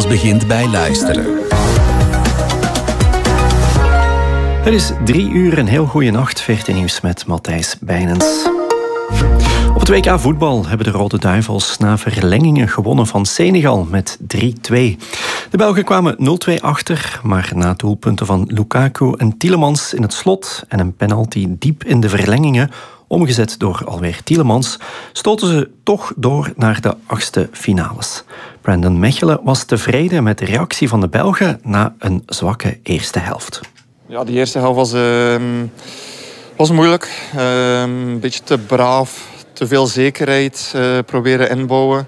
begint bij luisteren. Het is 3 uur, een heel goede nacht. VRT Nieuws met Matthijs Bijnens. Op het WK voetbal hebben de Rode Duivels na verlengingen gewonnen van Senegal met 3-2. De Belgen kwamen 0-2 achter, maar na doelpunten van Lukaku en Tielemans in het slot en een penalty diep in de verlengingen, omgezet door alweer Tielemans, stoten ze toch door naar de 8e finales. Brandon Mechelen was tevreden met de reactie van de Belgen na een zwakke eerste helft. Ja, die eerste helft was moeilijk. Een beetje te braaf, te veel zekerheid proberen inbouwen.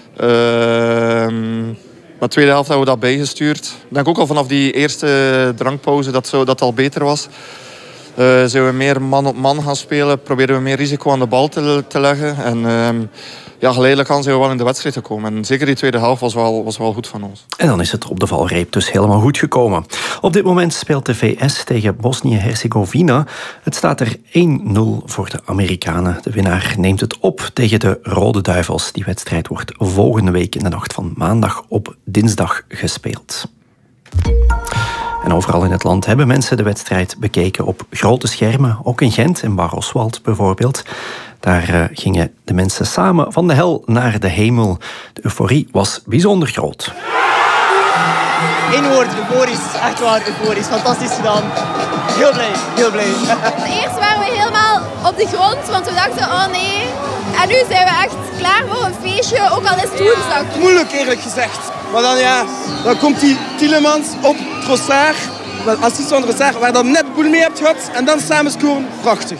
Maar de tweede helft hebben we dat bijgestuurd. Ik denk ook al vanaf die eerste drankpauze dat al beter was. Zijn we meer man op man gaan spelen, proberen we meer risico aan de bal te leggen. En geleidelijk aan zijn we wel in de wedstrijd gekomen. En zeker die tweede helft was wel goed van ons. En dan is het op de valreep dus helemaal goed gekomen. Op dit moment speelt de VS tegen Bosnië-Herzegovina. Het staat er 1-0 voor de Amerikanen. De winnaar neemt het op tegen de Rode Duivels. Die wedstrijd wordt volgende week in de nacht van maandag op dinsdag gespeeld. En overal in het land hebben mensen de wedstrijd bekeken op grote schermen. Ook in Gent, in Barroswald bijvoorbeeld. Daar gingen de mensen samen van de hel naar de hemel. De euforie was bijzonder groot. Eén woord, euforisch. Echt waar, euforisch. Fantastisch gedaan. Heel blij, heel blij. Eerst waren we helemaal op de grond, want we dachten, oh nee. En nu zijn we echt klaar voor een feestje, ook al is het woensdag. Moeilijk eerlijk gezegd. Maar dan komt die Tielemans op Trossard, assist van Trossard, waar dan net boel mee hebt gehad. En dan samen scoren. Prachtig.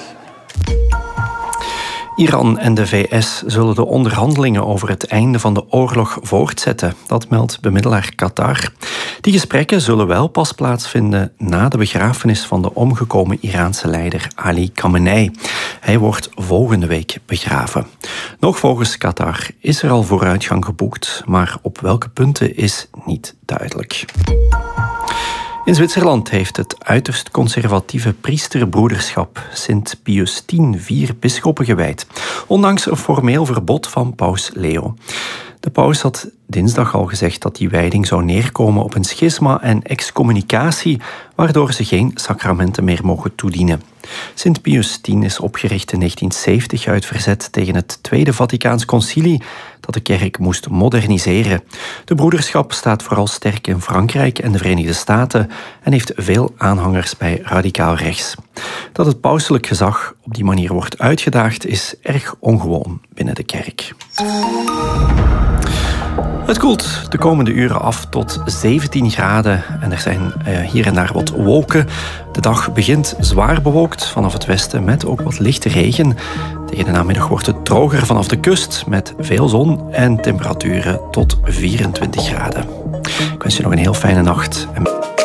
Iran en de VS zullen de onderhandelingen over het einde van de oorlog voortzetten. Dat meldt bemiddelaar Qatar. Die gesprekken zullen wel pas plaatsvinden na de begrafenis van de omgekomen Iraanse leider Ali Khamenei. Hij wordt volgende week begraven. Nog volgens Qatar is er al vooruitgang geboekt, maar op welke punten is niet duidelijk. In Zwitserland heeft het uiterst conservatieve priesterbroederschap Sint Pius X 4 bisschoppen gewijd, ondanks een formeel verbod van paus Leo. De paus had dinsdag al gezegd dat die wijding zou neerkomen op een schisma en excommunicatie, waardoor ze geen sacramenten meer mogen toedienen. Sint Pius X is opgericht in 1970 uit verzet tegen het Tweede Vaticaans Concilie, dat de kerk moest moderniseren. De broederschap staat vooral sterk in Frankrijk en de Verenigde Staten en heeft veel aanhangers bij radicaal rechts. Dat het pauselijk gezag op die manier wordt uitgedaagd is erg ongewoon binnen de kerk. Het koelt de komende uren af tot 17 graden en er zijn hier en daar wat wolken. De dag begint zwaar bewolkt vanaf het westen met ook wat lichte regen. Tegen de namiddag wordt het droger vanaf de kust met veel zon en temperaturen tot 24 graden. Ik wens je nog een heel fijne nacht.